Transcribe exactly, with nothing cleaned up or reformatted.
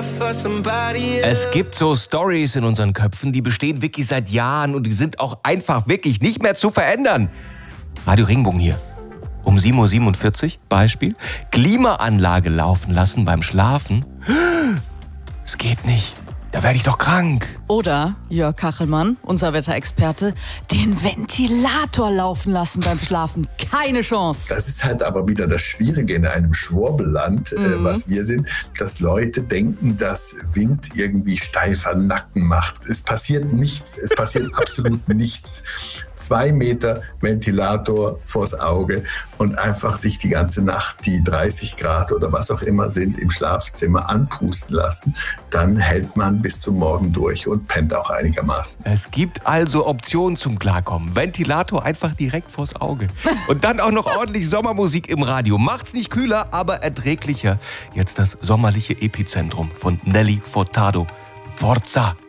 Es gibt so Stories in unseren Köpfen, die bestehen wirklich seit Jahren und die sind auch einfach wirklich nicht mehr zu verändern. Radio Regenbogen hier. Um sieben Uhr siebenundvierzig, Beispiel. Klimaanlage laufen lassen beim Schlafen. Es geht nicht. Da werde ich doch krank. Oder, Jörg Kachelmann, unser Wetterexperte, den Ventilator laufen lassen beim Schlafen. Keine Chance. Das ist halt aber wieder das Schwierige in einem Schwurbelland, mhm. äh, was wir sind, dass Leute denken, dass Wind irgendwie steifer Nacken macht. Es passiert nichts. Es passiert absolut nichts. Zwei Meter Ventilator vors Auge und einfach sich die ganze Nacht die dreißig Grad oder was auch immer sind im Schlafzimmer anpusten lassen. Dann hält man bis zum Morgen durch und pennt auch einigermaßen. Es gibt also Optionen zum Klarkommen. Ventilator einfach direkt vors Auge. Und dann auch noch ordentlich Sommermusik im Radio. Macht's nicht kühler, aber erträglicher. Jetzt das sommerliche Epizentrum von Nelly Furtado. Forza!